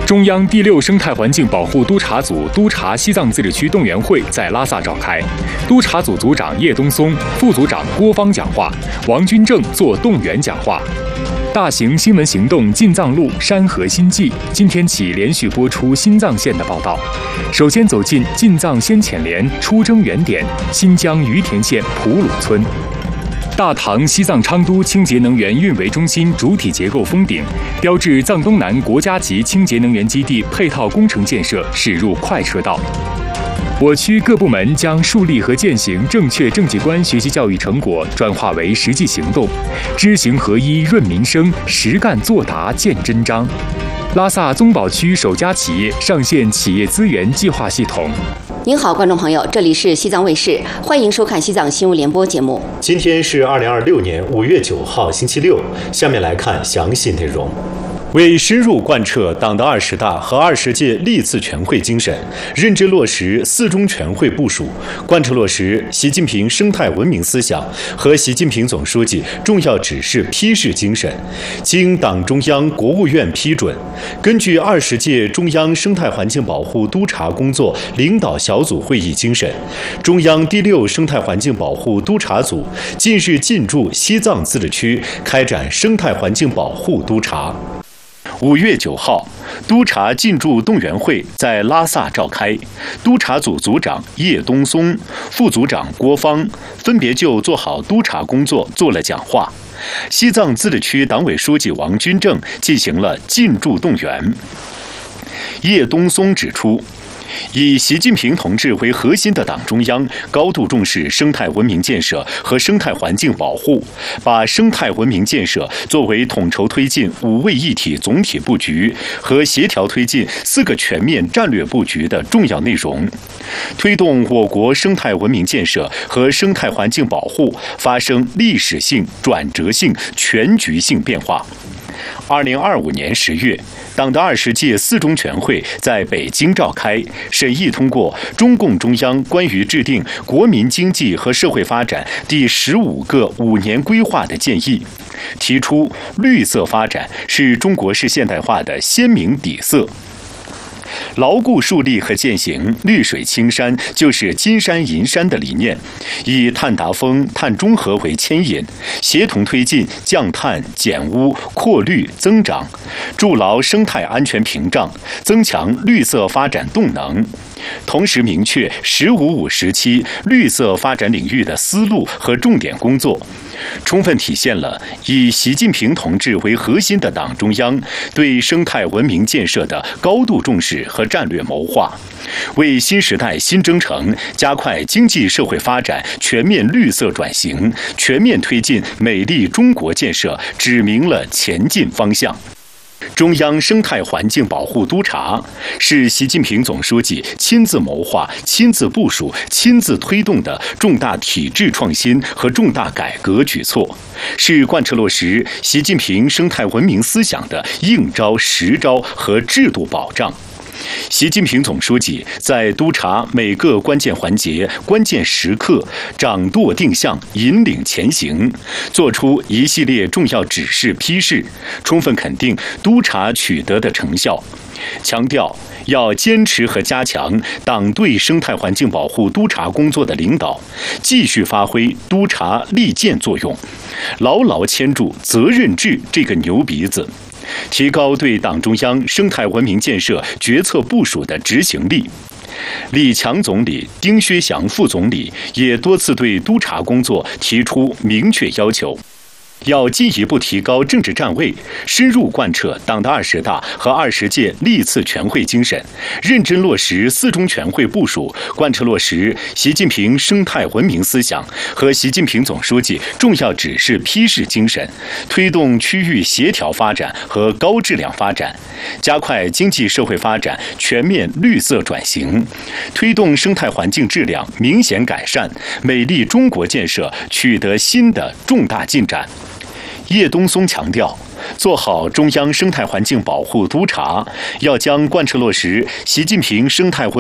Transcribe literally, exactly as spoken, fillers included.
中央第六生态环境保护督察组督察西藏自治区动员会在拉萨召开，督察组组长叶东松、副组长郭芳讲话，王军正做动员讲话。大型新闻行动进藏路山河新纪今天起连续播出新藏线的报道。首先走进进藏先遣连出征原点新疆于田县普鲁村。大唐西藏昌都清洁能源运维中心主体结构封顶，标志藏东南国家级清洁能源基地配套工程建设驶入快车道。我区各部门将树立和践行正确政绩观学习教育成果转化为实际行动，知行合一润民生，实干作答见真章。拉萨宗保区首家企业上线企业资源计划系统。 您好，观众朋友，这里是西藏卫视，欢迎收看西藏新闻联播节目。 今天是二零二六年五月九号，星期六。下面来看详细内容。为深入贯彻党的二十大和二十届历次全会精神，认真落实四中全会部署，贯彻落实习近平生态文明思想和习近平总书记重要指示批示精神，经党中央、国务院批准，根据二十届中央生态环境保护督察工作领导小组会议精神，中央第六生态环境保护督察组近日进驻西藏自治区，开展生态环境保护督察。五月九号，督察进驻动员会在拉萨召开，督察组组长叶东松、副组长郭芳分别就做好督察工作做了讲话。西藏自治区党委书记王军正进行了进驻动员。叶东松指出，以习近平同志为核心的党中央高度重视生态文明建设和生态环境保护，把生态文明建设作为统筹推进五位一体总体布局和协调推进四个全面战略布局的重要内容，推动我国生态文明建设和生态环境保护发生历史性、转折性、全局性变化。二零二五年十月，党的二十届四中全会在北京召开，审议通过中共中央关于制定国民经济和社会发展第十五个五年规划的建议，提出绿色发展是中国式现代化的鲜明底色。牢固树立和践行绿水青山就是金山银山的理念，以碳达峰、碳中和为牵引，协同推进降碳、减污、扩绿、增长，筑牢生态安全屏障，增强绿色发展动能。同时明确“十五五”时期绿色发展领域的思路和重点工作，充分体现了以习近平同志为核心的党中央对生态文明建设的高度重视和战略谋划，为新时代新征程加快经济社会发展全面绿色转型、全面推进美丽中国建设指明了前进方向。中央生态环境保护督察是习近平总书记亲自谋划、亲自部署、亲自推动的重大体制创新和重大改革举措，是贯彻落实习近平生态文明思想的硬招、实招和制度保障。习近平总书记在督察每个关键环节、关键时刻掌舵定向、引领前行，作出一系列重要指示批示，充分肯定督察取得的成效，强调要坚持和加强党对生态环境保护督察工作的领导，继续发挥督察利剑作用，牢牢牵住责任制这个牛鼻子，提高对党中央生态文明建设决策部署的执行力。李强总理、丁薛祥副总理也多次对督察工作提出明确要求，要进一步提高政治站位，深入贯彻党的二十大和二十届历次全会精神，认真落实四中全会部署，贯彻落实习近平生态文明思想和习近平总书记重要指示批示精神，推动区域协调发展和高质量发展，加快经济社会发展全面绿色转型，推动生态环境质量明显改善，美丽中国建设取得新的重大进展。叶东松强调，做好中央生态环境保护督察，要将贯彻落实习近平生态文